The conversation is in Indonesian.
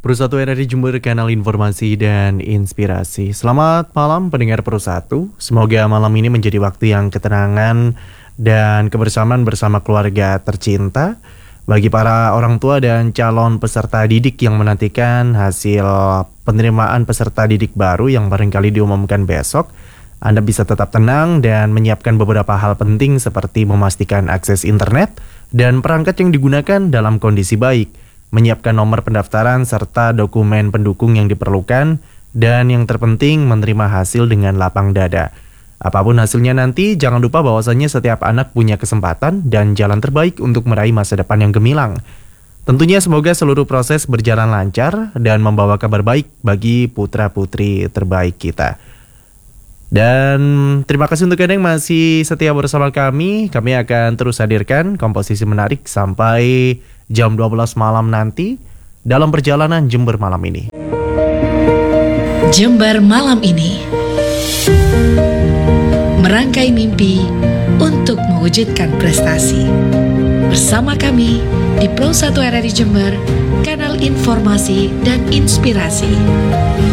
Pro1 RRI Jember, kanal informasi dan inspirasi. Selamat malam pendengar Pro1. Semoga malam ini menjadi waktu yang ketenangan dan kebersamaan bersama keluarga tercinta. Bagi para orang tua dan calon peserta didik yang menantikan hasil penerimaan peserta didik baru yang barangkali diumumkan besok, Anda bisa tetap tenang dan menyiapkan beberapa hal penting seperti memastikan akses internet dan perangkat yang digunakan dalam kondisi baik, menyiapkan nomor pendaftaran serta dokumen pendukung yang diperlukan, dan yang terpenting menerima hasil dengan lapang dada. Apapun hasilnya nanti, jangan lupa bahwasannya setiap anak punya kesempatan dan jalan terbaik untuk meraih masa depan yang gemilang. Tentunya semoga seluruh proses berjalan lancar dan membawa kabar baik bagi putra-putri terbaik kita. Dan terima kasih untuk Anda yang masih setia bersama kami. Kami akan terus hadirkan komposisi menarik sampai jam 12 malam nanti dalam perjalanan Jember malam ini. Jember malam ini merangkai mimpi untuk mewujudkan prestasi. Bersama kami di Pro1 RRI Jember, kanal informasi dan inspirasi.